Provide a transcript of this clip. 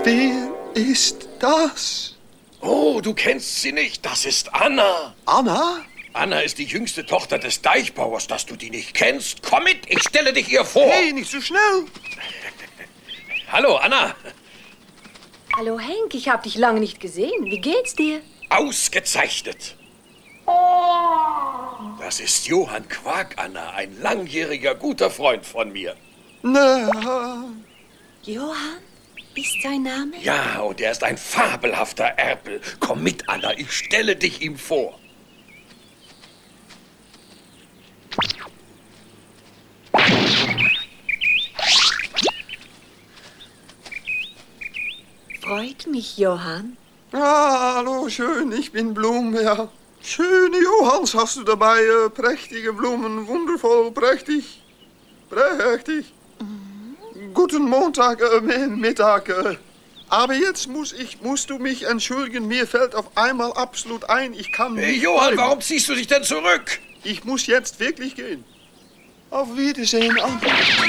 Wer ist das? Oh, du kennst sie nicht. Das ist Anna. Anna? Anna ist die jüngste Tochter des Deichbauers. Dass du die nicht kennst, komm mit, ich stelle dich ihr vor. Hey, nicht so schnell. Hallo, Anna. Hallo Henk, ich habe dich lange nicht gesehen. Wie geht's dir? Ausgezeichnet. Das ist Johann Quark, Anna, ein langjähriger guter Freund von mir. Na, Johann ist sein Name? Ja, und er ist ein fabelhafter Erpel. Komm mit, Anna, ich stelle dich ihm vor. Freut mich, Johann. hallo, schön, ich bin Blum, ja. Schöne Johanns hast du dabei, prächtige Blumen, wundervoll, prächtig, prächtig. Guten Montag, Mittag. Aber jetzt musst du mich entschuldigen, mir fällt auf einmal absolut ein, ich kann Hey, nicht Johann, bleiben. warum ziehst du dich denn zurück? Ich muss jetzt wirklich gehen. Auf Wiedersehen, Anna.